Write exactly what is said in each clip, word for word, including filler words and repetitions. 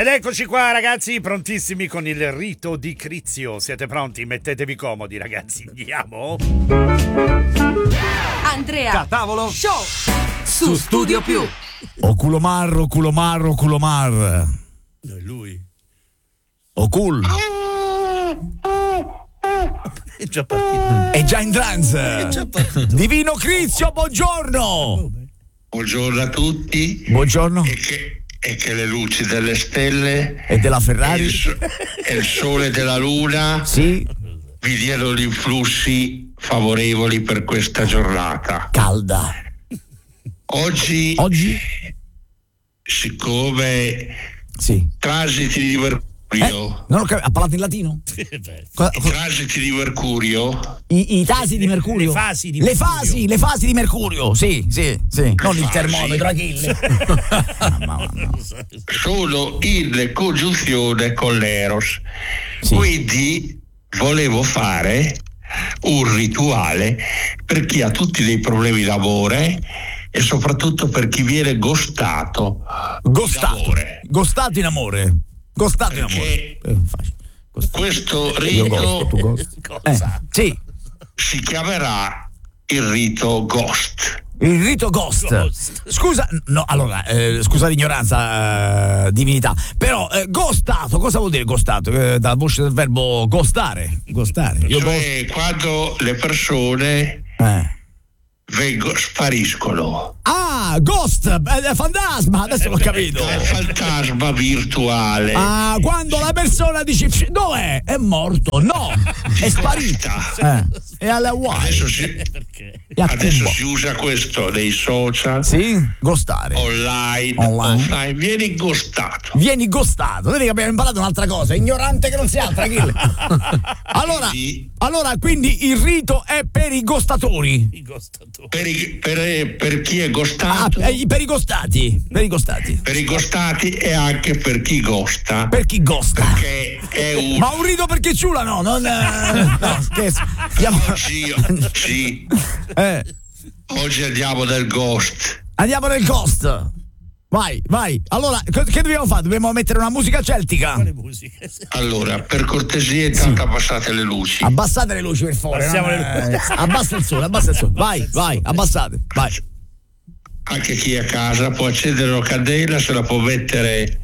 Ed eccoci qua ragazzi, prontissimi con il rito di Crizio. Siete pronti? Mettetevi comodi ragazzi, andiamo. Andrea Catavolo Show su Studio Più. Oculomar, Oculomar, Oculomar. È lui. Ocul. È già partito. È già in trance. È già partito. Divino Crizio, buongiorno. Buongiorno a tutti. Buongiorno. E che, e che le luci delle stelle E della e Ferrari. il, so- e il sole della luna Sì, vi diano gli influssi favorevoli per questa giornata. calda. Oggi, Oggi? siccome Sì. transiti di Mercurio, Eh? Non ho capito, ha parlato in latino? Co- i co- transiti di Mercurio, I, i tasi di Mercurio. Le fasi di le Mercurio. fasi, le fasi di Mercurio. Sì, sì, sì. Non il fasi? termometro Achille. Mamma mia. sono in congiunzione con l'Eros. Sì. Quindi volevo fare un rituale per chi ha tutti dei problemi d'amore e soprattutto per chi viene ghostato. Gostato. d'amore. Gostato in amore. Gostato in amore. Perché Eh, facile. Gostato. Questo Io gosto, rito tu gosti. Eh, sì. si chiamerà il rito Ghost. Il rito ghost. Ghost. Scusa, no, allora, eh, scusa l'ignoranza, eh, divinità. Però, eh, ghostato, cosa vuol dire ghostato? Eh, dalla voce del verbo ghostare. Ghostare. Io Cioè quando le persone ghost- eh. vengono, spariscono. Ah, ghost, eh, fantasma, adesso l'ho capito. È fantasma virtuale. Ah, quando la persona dice "Psh, dov'è? È morto, no, è sparita. Eh, è alla Adesso Hawaii. si, Perché? E a adesso Cuba. si usa questo nei social, Sì, ghostare. online, Online. offline. Vieni ghostato. Vieni ghostato, vedi che abbiamo imparato un'altra cosa, ignorante che non si altra, Achille. Allora, Quindi- allora, quindi il rito è per i ghostatori. I ghostatori. Per, i- per- per chi è Ah, ghostato, eh, per i ghostati, per i ghostati. per i ghostati e anche per chi ghosta, Per chi ghosta. che è un Ma un rito perché ciula no, non eh, no, scherzo. Andiamo, Oggi, sì, eh, oggi andiamo nel ghost. andiamo nel ghost. Vai, vai. Allora, co- che dobbiamo fare? Dobbiamo mettere una musica celtica. Quale musica? Allora, per cortesia, intanto abbassate le luci. Abbassate le luci per favore. Abbassiamo non- le luci. eh, Abbassa il sole, abbassa il sole. Vai, vai, abbassate. Vai. Anche chi è a casa può accendere una candela, se la può mettere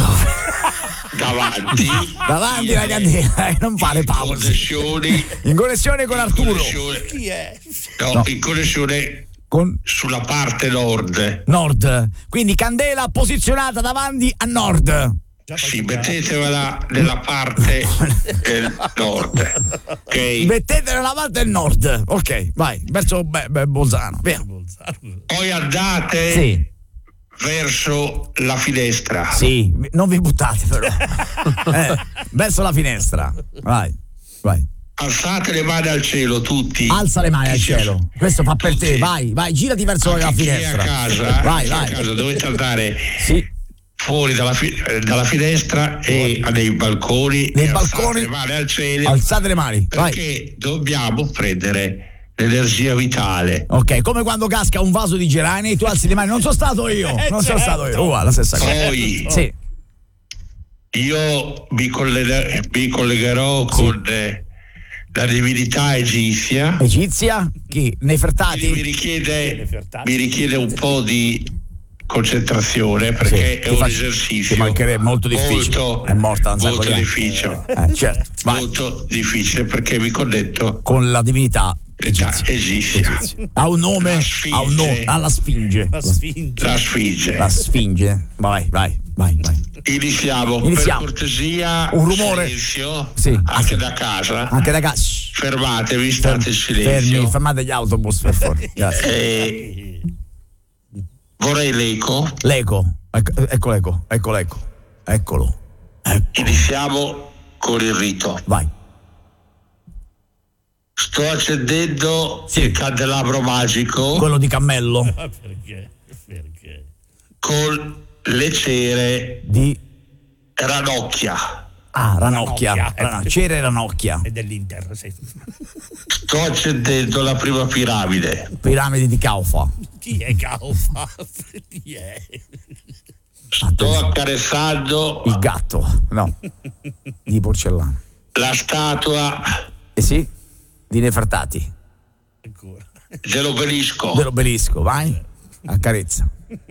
davanti. Davanti la candela, eh, non fare pause. Connessioni. In connessione con Arturo. connessione- Chi è? no, No. in connessione Con sulla parte nord. nord. Quindi candela posizionata davanti a nord. Sì, mettetevela nella parte del nord. Ok? Mettetela nella parte del nord. Ok, vai, verso beh, beh, Bolzano. Via. Poi andate Sì, verso la finestra. sì, non vi buttate però. Eh, verso la finestra. Vai, vai. Alzate le mani al cielo tutti. Alza le mani al Chi sia- cielo. Questo fa per te. tutti. Vai, vai, girati verso la Anche chi è a finestra. casa, Vai, chi è a vai. casa, dovete andare Sì. fuori dalla, fi- eh, dalla finestra e nei balconi. Nei e alzate balconi. le mani al cielo. Alzate le mani. Vai. Perché dobbiamo prendere l'energia vitale. Ok, come quando casca un vaso di gerani e tu alzi le mani. Non sono stato io. Non sono stato io. Uguale, la stessa cosa. Poi Sì. io mi, collega- mi collegherò con eh, la divinità egizia. Egizia? Chi? Quindi mi Nefertati? richiede, mi richiede un po' di concentrazione perché Sì, è ti un fa- esercizio ti mancherebbe, molto difficile. molto, È morta da un sacco molto di anni. difficile Eh, certo. Vai. molto difficile perché mi connetto Con la divinità egizia, egizia. egizia. Ha un nome, La Sfinge. ha un nome, ha la Sfinge. La Sfinge. la Sfinge. La Sfinge. Vai, vai, vai, vai. Iniziamo. Iniziamo. Per cortesia, Un rumore. silenzio, Sì. anche Ah, sì. da casa. Anche da casa. Fermatevi, state in silenzio. Fermi, fermate gli autobus per favore. Grazie. E vorrei l'eco. L'eco. Ecco, ecco l'eco, ecco l'eco. Eccolo. Ecco. Iniziamo con il rito. Vai. Sto accendendo Sì. il candelabro magico Quello di cammello. Ah, perché? Perché? con le cere Di. ranocchia. Ah, ranocchia. Ranocchia. Rana- Cere ranocchia. È dell'Inter, sì. Sto accendendo la prima piramide. Piramidi di Caufa. Chi è Caufa? Chi è? sto accarezzando il gatto, no, di porcellana. La statua Eh sì, di Nefertati. dell'obelisco. Dell'obelisco, vai, accarezza.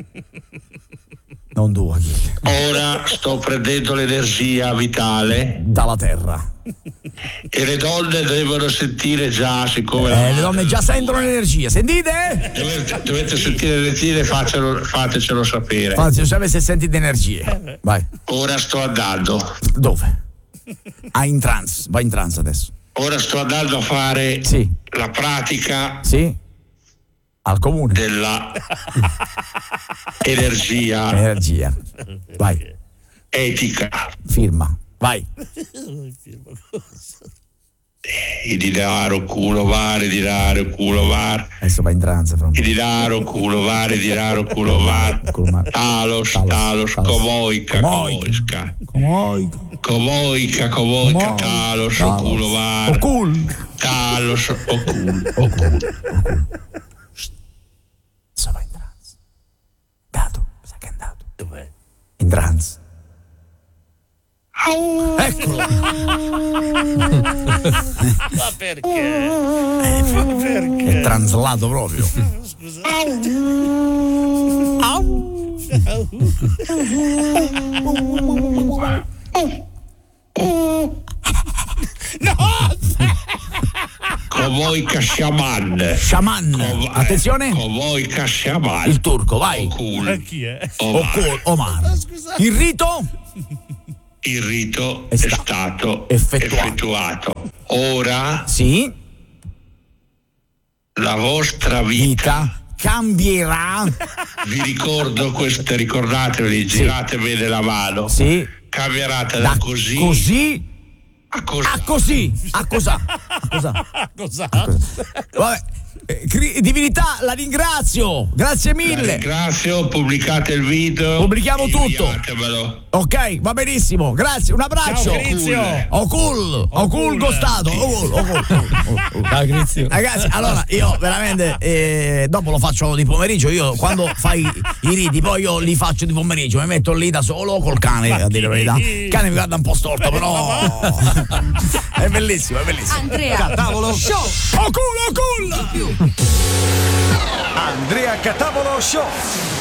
Non tu, Achille. Ora sto prendendo l'energia vitale Dalla terra. e le donne devono sentire già, siccome Eh, le donne già sentono l'energia, sentite? dovete, dovete sentire l'energia e facelo- fatecelo sapere. Anzi, sapete se sentite energie. Vai. Ora sto andando. Dove? Ah, in trance, vai in trance adesso. Ora sto andando a fare Sì. la pratica Sì? Al comune. della energia Energia. Vai, etica. firma. Vai. Il denaro, culo, vare, denaro, culo, var. Adesso vai in trance, fra un po'. Il denaro, culo, vare, denaro, culo, var. Culo, var. Talos, Talos, talos, talos. comoica, Comoica. comoica. Comoico. Comoica, comoica, Comoico. talos, Talos. culo, var. Ocul. Talos, ocul. Ocul. Adesso vai in trance. Dato, sa che è andato. Dov'è? In trance. Eccolo. Ma perché? Ma perché? È translato proprio. Comoica shaman. Shaman. Attenzione. Comoica shaman. Il turco, vai. Ocul. Chi è? Ocul, Omar. Il rito? Il rito È è, sta- stato effettuato. effettuato. Ora Sì. la vostra vita, Vita cambierà. vi ricordo queste, ricordatevi, girate bene la mano, Sì. cambierà da, Da così, così a così. a così. A cos'ha? A cos'ha? Cosa? Vabbè. Eh, cri- divinità, la ringrazio. Grazie La mille. ringrazio, pubblicate il video. Pubblichiamo tutto. inviatemelo. Ok, va benissimo. Grazie, un abbraccio. Ciao, Crizio. Ocul, Ocul Gostato. Ocul, Ocul, Ocul. Ciao, Crizio. Ragazzi, allora io veramente eh, dopo lo faccio di pomeriggio. Io quando fai i riti, poi io li faccio di pomeriggio. Mi metto lì da solo col cane, a dire la verità. Il cane mi guarda un po' storto, però è bellissimo, è bellissimo. Andrea Catavolo Show. Ocul, Ocul! Andrea Catavolo Show.